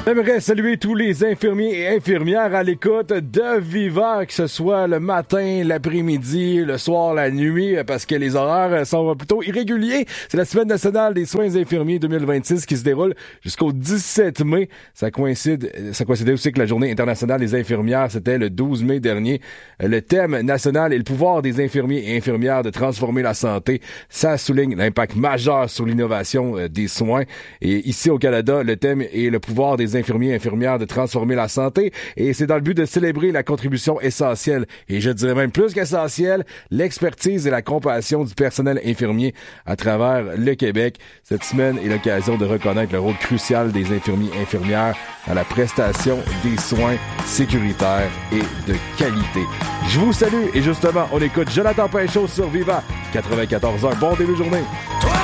J'aimerais saluer tous les infirmiers et infirmières à l'écoute de Viva, que ce soit le matin, l'après-midi, le soir, la nuit, parce que les horaires sont plutôt irréguliers. C'est la Semaine nationale des soins infirmiers 2026 qui se déroule jusqu'au 17 mai. Ça coïncidait aussi que la Journée internationale des infirmières, c'était le 12 mai dernier. Le thème national est le pouvoir des infirmiers et infirmières de transformer la santé. Ça souligne l'impact majeur sur l'innovation des soins. Et ici au Canada, le thème est le pouvoir des infirmiers et infirmières de transformer la santé, et c'est dans le but de célébrer la contribution essentielle, et je dirais même plus qu'essentielle, l'expertise et la compassion du personnel infirmier à travers le Québec. Cette semaine est l'occasion de reconnaître le rôle crucial des infirmiers et infirmières dans la prestation des soins sécuritaires et de qualité. Je vous salue, et justement, on écoute Jonathan Pinchot sur Viva 94.1. Bon début de journée.